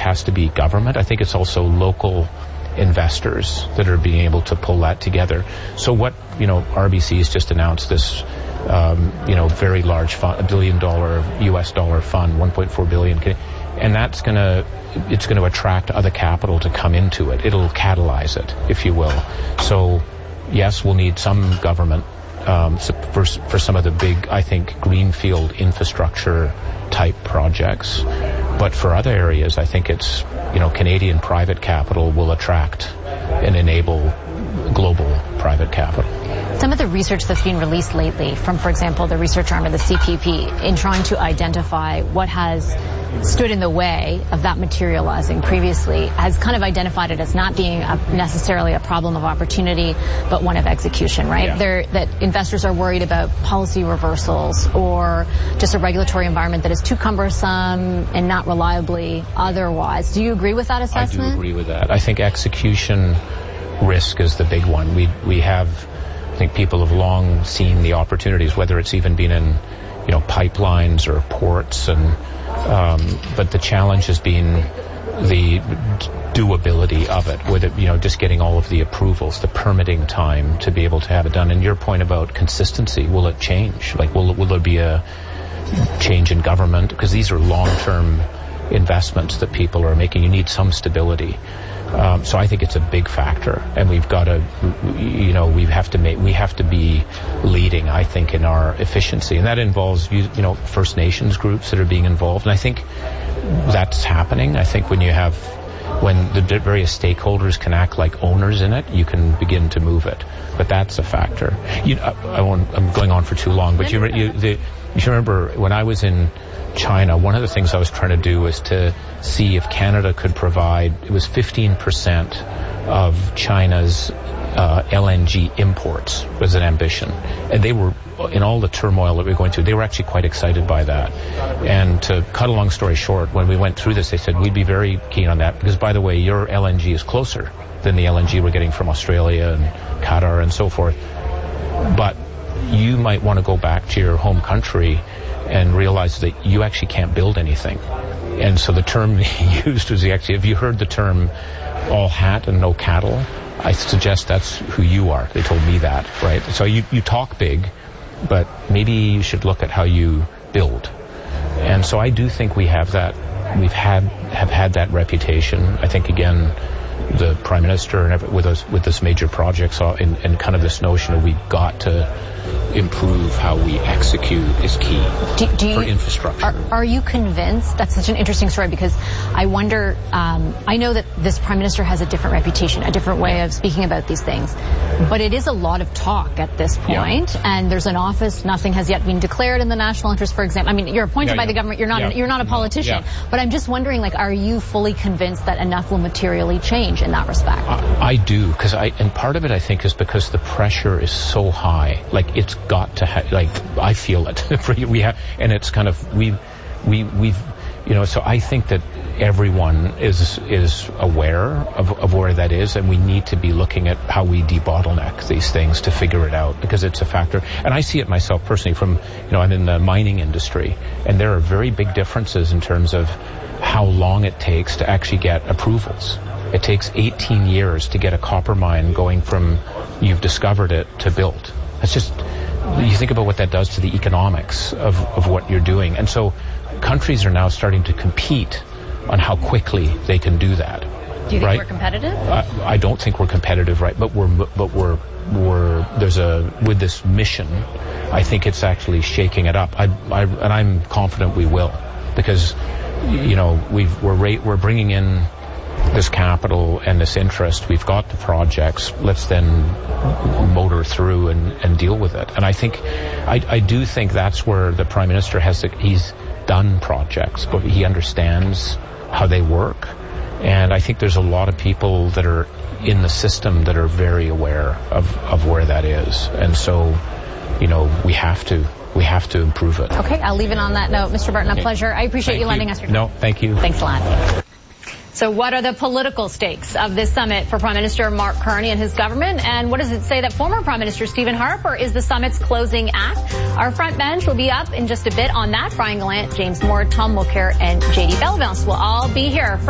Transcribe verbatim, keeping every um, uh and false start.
has to be government. I think it's also local investors that are being able to pull that together. So what, you know, R B C has just announced this, um, you know, very large fund, a billion dollar U S dollar fund, one point four billion, and that's going to, it's going to attract other capital to come into it. It'll catalyze it, if you will. So yes, we'll need some government um, for, for some of the big, I think, greenfield infrastructure type projects. But for other areas, I think it's, you know, Canadian private capital will attract and enable global private capital. Some of the research that's been released lately from, for example, the research arm of the C P P in trying to identify what has stood in the way of that materializing previously has kind of identified it as not being a, necessarily a problem of opportunity, but one of execution, right? Yeah. They're, that investors are worried about policy reversals or just a regulatory environment that is too cumbersome and not reliably otherwise. Do you agree with that assessment? I do agree with that. I think execution risk is the big one. We we have, I think people have long seen the opportunities, whether it's even been in, you know, pipelines or ports, and um, but the challenge has been the doability of it, with it, you know, just getting all of the approvals, the permitting time to be able to have it done. And your point about consistency, will it change? Like, will will there be a change in government? Because these are long-term investments that people are making. You need some stability. Um, so I think it's a big factor, and we've got to, you know, we have to make, we have to be leading, I think, in our efficiency, and that involves, you, you know, First Nations groups that are being involved, and I think that's happening. I think when you have, when the various stakeholders can act like owners in it, you can begin to move it. But that's a factor. You, I, I won't, I'm going on for too long, but you, you, the, you remember when I was in China, one of the things I was trying to do was to see if Canada could provide, it was fifteen percent of China's uh, L N G imports was an ambition. And they were, in all the turmoil that we were going through, they were actually quite excited by that. And to cut a long story short, when we went through this, they said, we'd be very keen on that, because, by the way, your L N G is closer than the L N G we're getting from Australia and Qatar and so forth. But you might want to go back to your home country and realize that you actually can't build anything. And so the term he used was, actually, have you heard the term all hat and no cattle? I suggest that's who you are. They told me that, right? So you, you talk big, but maybe you should look at how you build. And so I do think we have that, we've had, have had that reputation. I think, again, the Prime Minister and with us, with this major projects and, and kind of this notion of we've got to improve how we execute is key do, do you, for infrastructure. Are, are you convinced? That's such an interesting story, because I wonder, um, I know that this Prime Minister has a different reputation, a different way of speaking about these things, but it is a lot of talk at this point, yeah. And there's an office, nothing has yet been declared in the national interest, for example. I mean, you're appointed yeah, by yeah. the government, you're not, yeah. you're not a politician, yeah. But I'm just wondering, like, are you fully convinced that enough will materially change in that respect? I, I do, because I, and part of it, I think, is because the pressure is so high. Like, it's got to have, like, I feel it. we have, and it's kind of, we, we, we've, you know, so I think that everyone is, is aware of, of where that is, and we need to be looking at how we debottleneck these things to figure it out, because it's a factor. And I see it myself personally from, you know, I'm in the mining industry, and there are very big differences in terms of how long it takes to actually get approvals. It takes eighteen years to get a copper mine going from you've discovered it to built. That's just, you think about what that does to the economics of, of what you're doing. And so countries are now starting to compete on how quickly they can do that. Do you think right? we're competitive? I, I don't think we're competitive, right? But we're, but we're, we're, there's a, with this mission, I think it's actually shaking it up. I, I, and I'm confident we will, because, you know, we've, we're, ra- we're bringing in this capital and this interest. We've got the projects. Let's then motor through and, and deal with it. And I think, I, I do think that's where the Prime Minister has to, he's done projects, but he understands how they work. And I think there's a lot of people that are in the system that are very aware of, of where that is. And so, you know, we have to, we have to improve it. Okay, I'll leave it on that note. Mister Barton, a okay. pleasure. I appreciate thank you lending you. us your time. No, thank you. Thanks a lot. So what are the political stakes of this summit for Prime Minister Mark Carney and his government? And what does it say that former Prime Minister Stephen Harper is the summit's closing act? Our front bench will be up in just a bit on that. Brian Gallant, James Moore, Tom Mulcair, and J D Bellavance will all be here.